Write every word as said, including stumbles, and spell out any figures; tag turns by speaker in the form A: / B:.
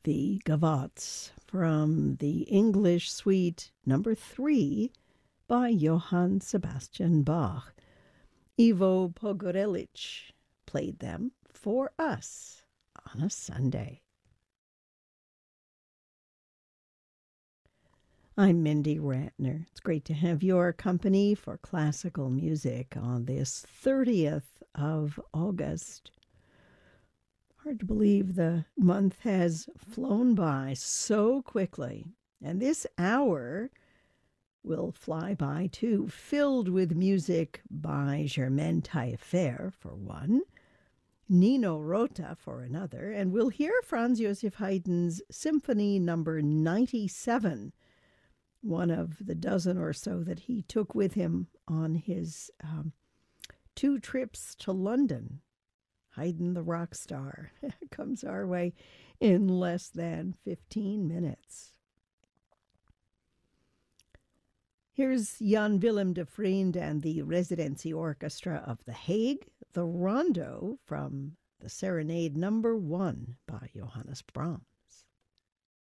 A: the Gavottes from the English Suite Number Three by Johann Sebastian Bach. Ivo Pogorelic played them for us on a Sunday. I'm Mindy Ratner. It's great to have your company for classical music on this thirtieth of August. Hard to believe the month has flown by so quickly. And this hour will fly by too, filled with music by Germaine Taillefer for one, Nino Rota for another, and we'll hear Franz Joseph Haydn's Symphony Number ninety-seven, one of the dozen or so that he took with him on his um, two trips to London. Haydn the rock star comes our way in less than fifteen minutes. Here's Jan Willem de Vriend and the Residency Orchestra of The Hague, the Rondo from the Serenade Number One by Johannes Brahms.